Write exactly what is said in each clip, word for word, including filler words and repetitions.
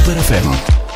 Super εφ εμ.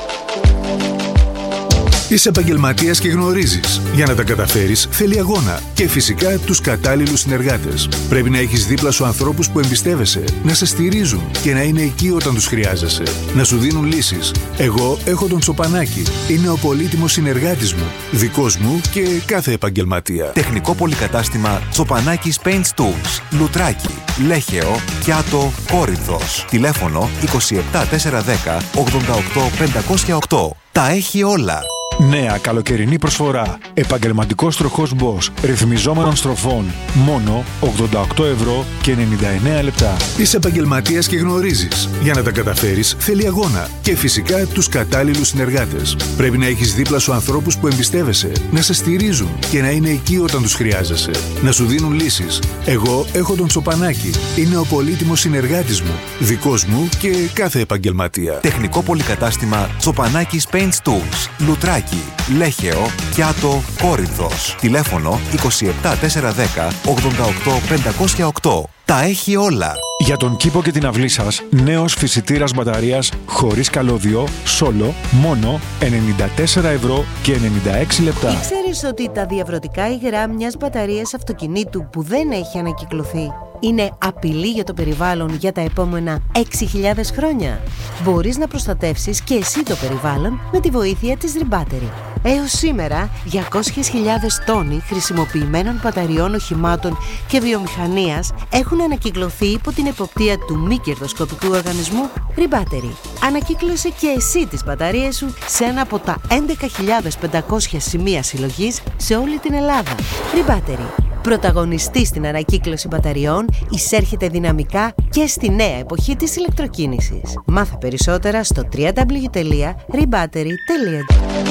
Είσαι επαγγελματίας και γνωρίζεις. Για να τα καταφέρεις θέλει αγώνα και φυσικά τους κατάλληλους συνεργάτες. Πρέπει να έχεις δίπλα σου ανθρώπους που εμπιστεύεσαι, να σε στηρίζουν και να είναι εκεί όταν τους χρειάζεσαι. Να σου δίνουν λύσεις. Εγώ έχω τον Τσοπανάκη. Είναι ο πολύτιμος συνεργάτης μου, δικός μου και κάθε επαγγελματία. Τεχνικό πολυκατάστημα Τσοπανάκης Paints Tools, Λουτράκι, Λέχεο, Κιάτο, Κόρινθος. Τηλέφωνο είκοσι επτά τετρακόσια δέκα ογδόντα οκτώ πεντακόσια οκτώ. Τα έχει όλα. Νέα καλοκαιρινή προσφορά. Επαγγελματικός τροχός Bosch ρυθμιζόμενων στροφών. Μόνο ογδόντα οκτώ ευρώ και ενενήντα εννέα λεπτά. Είσαι επαγγελματίας και γνωρίζεις. Για να τα καταφέρεις θέλει αγώνα και φυσικά τους κατάλληλους συνεργάτες. Πρέπει να έχεις δίπλα σου ανθρώπους που εμπιστεύεσαι, να σε στηρίζουν και να είναι εκεί όταν τους χρειάζεσαι. Να σου δίνουν λύσεις. Εγώ έχω τον Τσοπανάκη. Είναι ο πολύτιμος συνεργάτης μου, δικός μου και κάθε επαγγελματία. Τεχνικό πολυκατάστημα Τσοπανάκης Paints Tools, Λουτράκι, Λέχεο, Κιάτο, Κόρινθος. Τηλέφωνο είκοσι επτά τετρακόσια δέκα ογδόντα οκτώ πεντακόσια οκτώ. Τα έχει όλα. Για τον κήπο και την αυλή σας, νέος φυσιτήρας μπαταρίας χωρίς καλώδιο, Solo, μόνο ενενήντα τέσσερα ευρώ και ενενήντα έξι λεπτά. Ήξερες ότι τα διαβρωτικά υγρά μιας μπαταρίας αυτοκινήτου που δεν έχει ανακυκλωθεί είναι απειλή για το περιβάλλον για τα επόμενα έξι χιλιάδες χρόνια? Μπορείς να προστατεύσεις και εσύ το περιβάλλον με τη βοήθεια της Rebattery. Έως σήμερα, διακόσιες χιλιάδες τόνοι χρησιμοποιημένων μπαταριών οχημάτων και βιομηχανίας έχουν ανακυκλωθεί υπό την εποπτεία του μη κερδοσκοπικού οργανισμού Rebattery. Ανακύκλωσε και εσύ τις μπαταρίες σου σε ένα από τα έντεκα χιλιάδες πεντακόσια σημεία συλλογής σε όλη την Ελλάδα. Rebattery. Πρωταγωνιστής στην ανακύκλωση μπαταριών, εισέρχεται δυναμικά και στη νέα εποχή της ηλεκτροκίνησης. Μάθε περισσότερα στο double-u double-u double-u τελεία rebattery τελεία gr.